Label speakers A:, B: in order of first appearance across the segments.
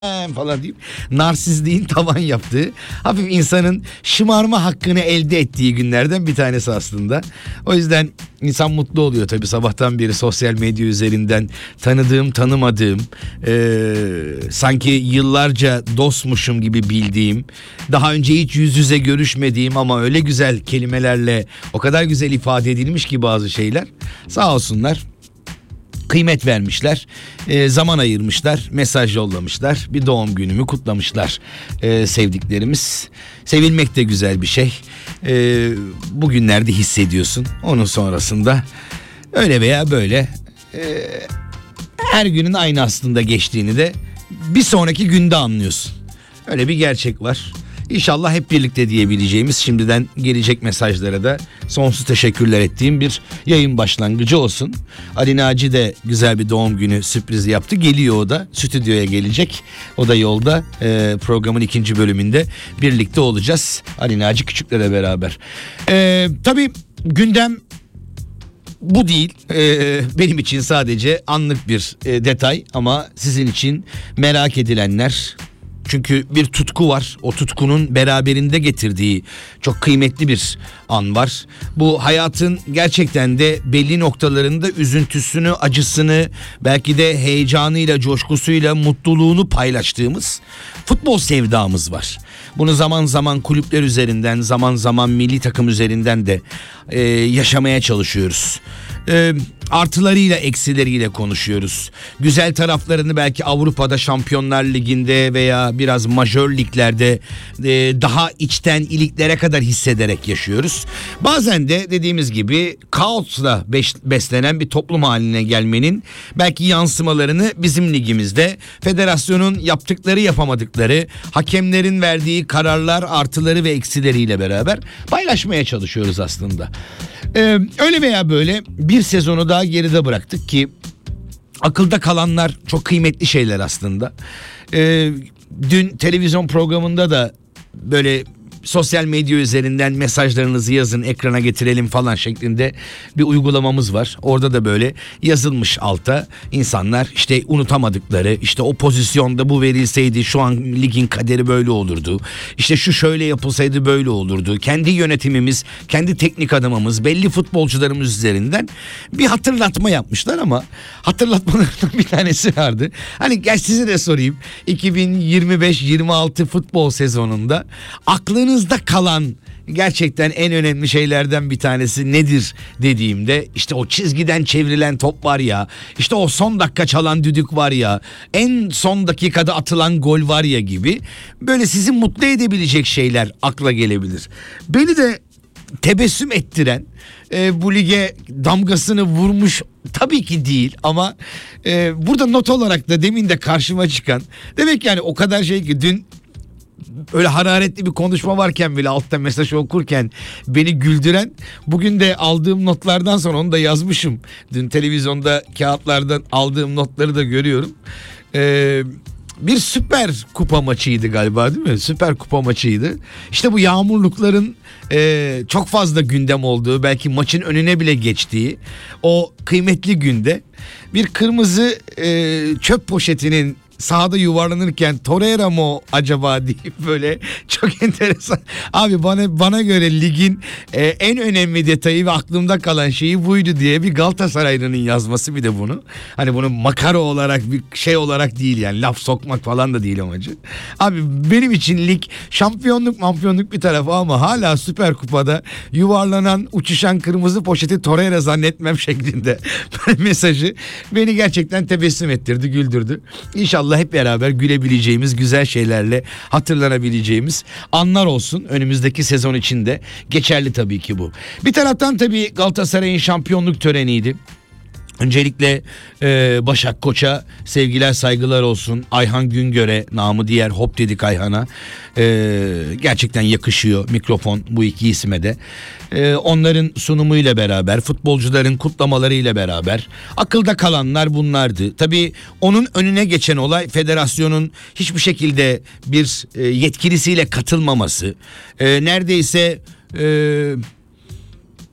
A: falan deyip narsizliğin tavan yaptığı, hafif insanın şımarma hakkını elde ettiği günlerden bir tanesi aslında. O yüzden insan mutlu oluyor tabii, sabahtan beri sosyal medya üzerinden tanıdığım, tanımadığım, sanki yıllarca dostmuşum gibi bildiğim, daha önce hiç yüz yüze görüşmediğim ama öyle güzel kelimelerle o kadar güzel ifade edilmiş ki bazı şeyler, sağ olsunlar. Kıymet vermişler, zaman ayırmışlar, mesaj yollamışlar, bir doğum günümü kutlamışlar sevdiklerimiz. Sevilmek de güzel bir şey. Bugünlerde hissediyorsun. Onun sonrasında öyle veya böyle her günün aynı aslında geçtiğini de bir sonraki günde anlıyorsun. Öyle bir gerçek var. İnşallah hep birlikte diyebileceğimiz, şimdiden gelecek mesajlara da sonsuz teşekkürler ettiğim bir yayın başlangıcı olsun. Ali Naci de güzel bir doğum günü sürprizi yaptı. Geliyor, o da stüdyoya gelecek. O da yolda, programın 2. bölümünde birlikte olacağız. Ali Naci Küçükler'le beraber. Tabii gündem bu değil. Benim için sadece anlık bir detay ama sizin için merak edilenler. Çünkü bir tutku var. O tutkunun beraberinde getirdiği çok kıymetli bir an var. Bu hayatın gerçekten de belli noktalarında üzüntüsünü, acısını, belki de heyecanıyla, coşkusuyla, mutluluğunu paylaştığımız futbol sevdamız var. Bunu zaman zaman kulüpler üzerinden, zaman zaman milli takım üzerinden de yaşamaya çalışıyoruz. Artılarıyla eksileriyle konuşuyoruz. Güzel taraflarını belki Avrupa'da, Şampiyonlar Ligi'nde veya biraz majör liglerde daha içten iliklere kadar hissederek yaşıyoruz. Bazen de dediğimiz gibi kaosla beslenen bir toplum haline gelmenin belki yansımalarını bizim ligimizde, federasyonun yaptıkları yapamadıkları, hakemlerin verdiği kararlar artıları ve eksileriyle beraber paylaşmaya çalışıyoruz aslında. Öyle veya böyle bir sezonu daha geride bıraktık ki akılda kalanlar çok kıymetli şeyler aslında. Dün televizyon programında da böyle sosyal medya üzerinden mesajlarınızı yazın, ekrana getirelim falan şeklinde bir uygulamamız var. Orada da böyle yazılmış alta, insanlar işte unutamadıkları, işte o pozisyonda bu verilseydi şu an ligin kaderi böyle olurdu, İşte şu şöyle yapılsaydı böyle olurdu. Kendi yönetimimiz, kendi teknik adamımız, belli futbolcularımız üzerinden bir hatırlatma yapmışlar ama hatırlatmalarından bir tanesi vardı. Hani gel size de sorayım, 2025-26 futbol sezonunda aklınızda kalan gerçekten en önemli şeylerden bir tanesi nedir dediğimde, işte o çizgiden çevrilen top var ya, işte o son dakika çalan düdük var ya, en son dakikada atılan gol var ya gibi böyle sizi mutlu edebilecek şeyler akla gelebilir. Beni de tebessüm ettiren, bu lige damgasını vurmuş tabii ki değil ama burada not olarak da demin de karşıma çıkan, demek yani o kadar şey ki dün öyle hararetli bir konuşma varken bile altta mesaj okurken beni güldüren, bugün de aldığım notlardan sonra onu da yazmışım. Dün televizyonda kağıtlardan aldığım notları da görüyorum. Bir Süper Kupa maçıydı galiba, değil mi? Süper Kupa maçıydı. İşte bu yağmurlukların çok fazla gündem olduğu, belki maçın önüne bile geçtiği o kıymetli günde bir kırmızı çöp poşetinin sahada yuvarlanırken Torreira mı o acaba deyip böyle çok enteresan. Abi bana göre ligin en önemli detayı ve aklımda kalan şeyi buydu diye bir Galatasaraylı'nın yazması, bir de bunu. Hani bunu makara olarak, bir şey olarak değil yani, laf sokmak falan da değil amacı. Abi benim için lig şampiyonluk bir tarafı ama hala Süper Kupa'da yuvarlanan, uçuşan kırmızı poşeti Torreira zannetmem şeklinde mesajı beni gerçekten tebessüm ettirdi, güldürdü. İnşallah hep beraber gülebileceğimiz, güzel şeylerle hatırlanabileceğimiz anlar olsun önümüzdeki sezon içinde. Geçerli tabii ki bu. Bir taraftan tabii Galatasaray'ın şampiyonluk töreniydi. Öncelikle Başak Koç'a sevgiler, saygılar olsun. Ayhan Güngör'e, namı diğer Hop dedik Ayhan'a, gerçekten yakışıyor mikrofon bu iki isme de. Onların sunumuyla beraber, futbolcuların kutlamalarıyla beraber akılda kalanlar bunlardı. Tabii onun önüne geçen olay federasyonun hiçbir şekilde bir yetkilisiyle katılmaması. Neredeyse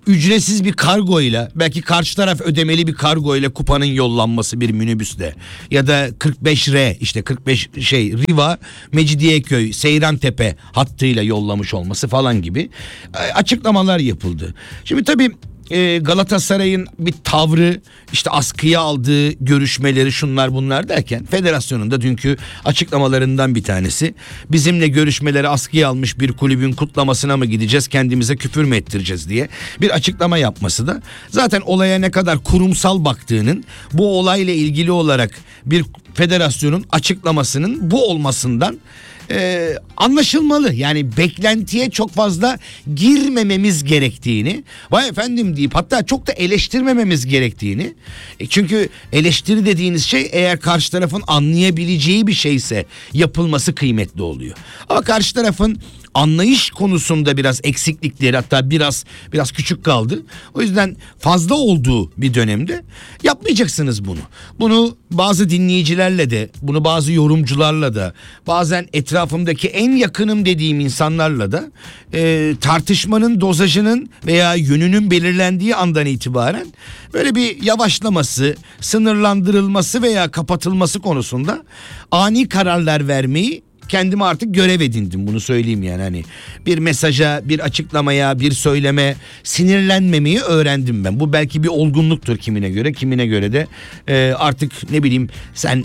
A: ücretsiz bir kargoyla, belki karşı taraf ödemeli bir kargoyla kupanın yollanması bir minibüsle ya da 45R, işte 45 Riva Mecidiyeköy Seyrantepe hattıyla yollamış olması falan gibi açıklamalar yapıldı. Şimdi tabii Galatasaray'ın bir tavrı, işte askıya aldığı görüşmeleri, şunlar bunlar derken, federasyonun da dünkü açıklamalarından bir tanesi, bizimle görüşmeleri askıya almış bir kulübün kutlamasına mı gideceğiz, kendimize küfür mü ettireceğiz diye bir açıklama yapması da zaten olaya ne kadar kurumsal baktığının, bu olayla ilgili olarak bir federasyonun açıklamasının bu olmasından anlaşılmalı. Yani beklentiye çok fazla girmememiz gerektiğini, vay efendim deyip hatta çok da eleştirmememiz gerektiğini, çünkü eleştiri dediğiniz şey eğer karşı tarafın anlayabileceği bir şeyse yapılması kıymetli oluyor. Ama karşı tarafın anlayış konusunda biraz eksiklikleri, hatta biraz küçük kaldı. O yüzden fazla olduğu bir dönemde yapmayacaksınız bunu. Bunu bazı dinleyicilerle de, bunu bazı yorumcularla da, bazen etrafımdaki en yakınım dediğim insanlarla da tartışmanın dozajının veya yönünün belirlendiği andan itibaren böyle bir yavaşlaması, sınırlandırılması veya kapatılması konusunda ani kararlar vermeyi kendime artık görev edindim, bunu söyleyeyim yani. Hani bir mesaja, bir açıklamaya, bir söyleme sinirlenmemeyi öğrendim ben. Bu belki bir olgunluktur kimine göre, kimine göre de artık ne bileyim sen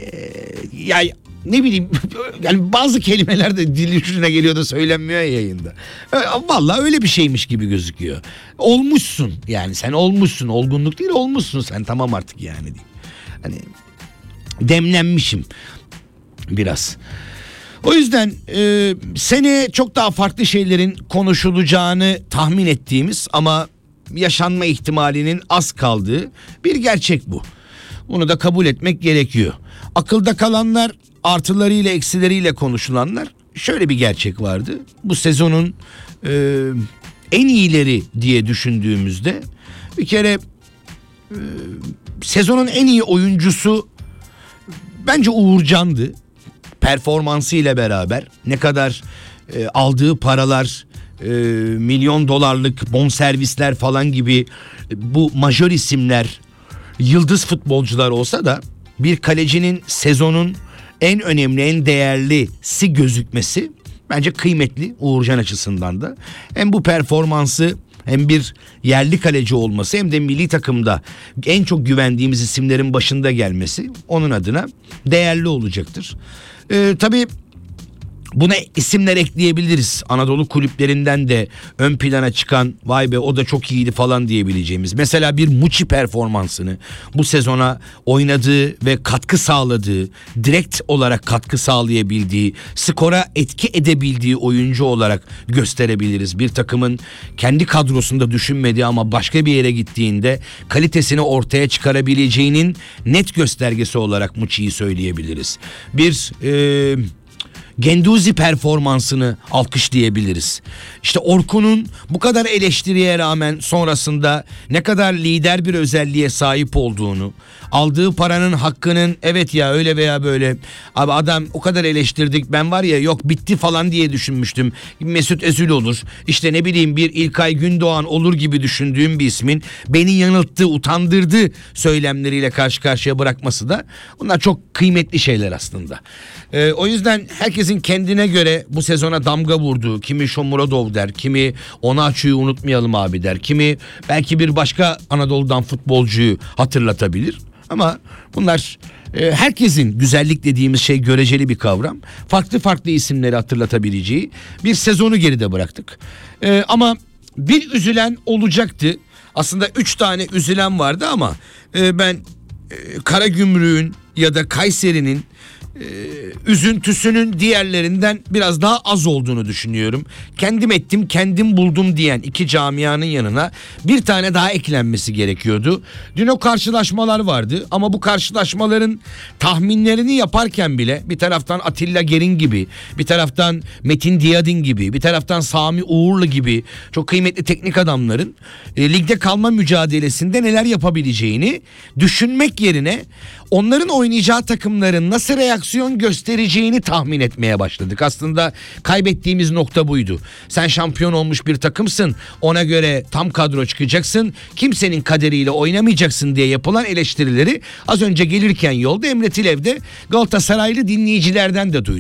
A: ya ne bileyim yani bazı kelimeler de dil ucuna geliyor da söylenmiyor ya yayında. Vallahi öyle bir şeymiş gibi gözüküyor. Olmuşsun yani, sen olmuşsun, olgunluk değil, olmuşsun sen, tamam artık yani diyeyim. Hani demlenmişim biraz. O yüzden seneye çok daha farklı şeylerin konuşulacağını tahmin ettiğimiz ama yaşanma ihtimalinin az kaldığı bir gerçek bu. Bunu da kabul etmek gerekiyor. Akılda kalanlar, artılarıyla eksileriyle konuşulanlar, şöyle bir gerçek vardı. Bu sezonun en iyileri diye düşündüğümüzde bir kere sezonun en iyi oyuncusu bence Uğurcan'dı. Performansıyla beraber ne kadar aldığı paralar, milyon dolarlık bonservisler falan gibi bu majör isimler yıldız futbolcular olsa da bir kalecinin sezonun en önemli, en değerlisi gözükmesi bence kıymetli Uğurcan açısından da. Hem bu performansı, hem bir yerli kaleci olması, hem de milli takımda en çok güvendiğimiz isimlerin başında gelmesi onun adına değerli olacaktır. Tabii buna isimler ekleyebiliriz. Anadolu kulüplerinden de ön plana çıkan, vay be o da çok iyiydi falan diyebileceğimiz. Mesela bir Muçi performansını bu sezona oynadığı ve katkı sağladığı, direkt olarak katkı sağlayabildiği, skora etki edebildiği oyuncu olarak gösterebiliriz. Bir takımın kendi kadrosunda düşünmediği ama başka bir yere gittiğinde kalitesini ortaya çıkarabileceğinin net göstergesi olarak Muçi'yi söyleyebiliriz. Bir Genduzi performansını alkışlayabiliriz. İşte Orkun'un bu kadar eleştiriye rağmen sonrasında ne kadar lider bir özelliğe sahip olduğunu, aldığı paranın hakkının, evet ya öyle veya böyle, abi adam o kadar eleştirdik, ben var ya yok bitti falan diye düşünmüştüm, Mesut Özil olur, işte ne bileyim bir İlkay Gündoğan olur gibi düşündüğüm bir ismin beni yanılttı, utandırdı söylemleriyle karşı karşıya bırakması da, bunlar çok kıymetli şeyler aslında. O yüzden herkesin kendine göre bu sezona damga vurduğu, kimi Shomurodov der, kimi Onaçu'yu unutmayalım abi der, kimi belki bir başka Anadolu'dan futbolcuyu hatırlatabilir. Ama bunlar herkesin, güzellik dediğimiz şey göreceli bir kavram. Farklı farklı isimleri hatırlatabileceği bir sezonu geride bıraktık. Ama bir üzülen olacaktı. Aslında 3 tane üzülen vardı ama ben Karagümrük'ün ya da Kayseri'nin üzüntüsünün diğerlerinden biraz daha az olduğunu düşünüyorum. Kendim ettim, kendim buldum diyen iki camianın yanına bir tane daha eklenmesi gerekiyordu. Dün o karşılaşmalar vardı ama bu karşılaşmaların tahminlerini yaparken bile bir taraftan Atilla Gerin gibi, bir taraftan Metin Diyadin gibi, bir taraftan Sami Uğurlu gibi çok kıymetli teknik adamların ligde kalma mücadelesinde neler yapabileceğini düşünmek yerine onların oynayacağı takımların nasıl reaksiyon göstereceğini tahmin etmeye başladık. Aslında kaybettiğimiz nokta buydu. Sen şampiyon olmuş bir takımsın. Ona göre tam kadro çıkacaksın. Kimsenin kaderiyle oynamayacaksın diye yapılan eleştirileri az önce gelirken yolda Emre Tilev'de Galatasaraylı dinleyicilerden de duydum.